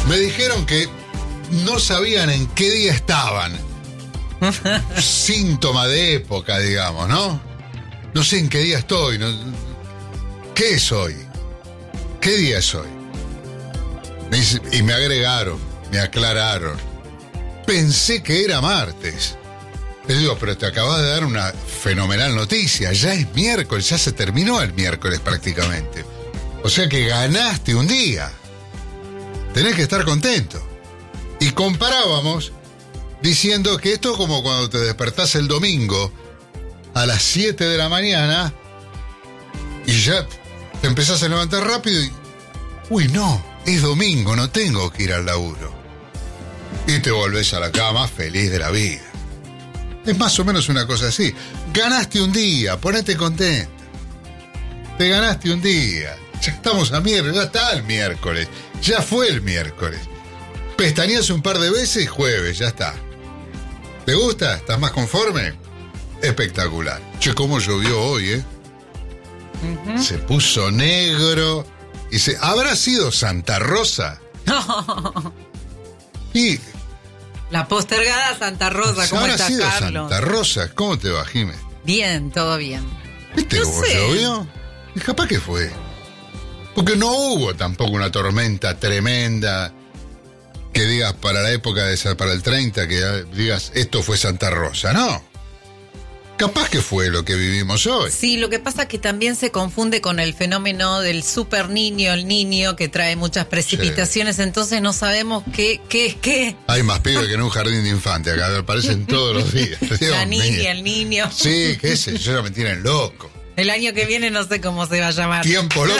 Me dijeron que no sabían en qué día estaban. Síntoma de época, digamos, ¿no? No sé en qué día estoy. ¿Qué es hoy? ¿Qué día es hoy? Y me agregaron, me aclararon. Pensé que era martes. Les digo, pero te acabas de dar una fenomenal noticia. Ya es miércoles, ya se terminó el miércoles prácticamente. O sea que ganaste un día. Tenés que estar contento. Y comparábamos diciendo que esto es como cuando te despertás el domingo a las 7 de la mañana y ya te empezás a levantar rápido y... Uy, no, es domingo, no tengo que ir al laburo. Y te volvés a la cama feliz de la vida. Es más o menos una cosa así. Ganaste un día, ponete contento. Te ganaste un día. Ya estamos a miércoles, ya está el miércoles. Ya fue el miércoles. Pestañeas un par de veces y jueves, ya está. ¿Te gusta? ¿Estás más conforme? Espectacular. Che, cómo llovió hoy, ¿eh? Uh-huh. Se puso negro. Y ¿habrá sido Santa Rosa? Y... La postergada Santa Rosa, ¿cómo estás, sido Carlos? Santa Rosa, ¿cómo te va, Jiménez? Bien, todo bien. ¿Viste no cómo sé. llovió? ¿Y capaz que fue? Porque no hubo tampoco una tormenta tremenda que digas para la época para el 30, que digas esto fue Santa Rosa, no. Capaz que fue lo que vivimos hoy. Sí, lo que pasa es que también se confunde con el fenómeno del super niño, el niño que trae muchas precipitaciones, sí. Entonces no sabemos qué es qué. Hay más pibes que en un jardín de infantes, acá aparecen todos los días. La niña, el niño. Sí, qué sé yo, ya me tienen loco. El año que viene no sé cómo se va a llamar. Tiempo loco.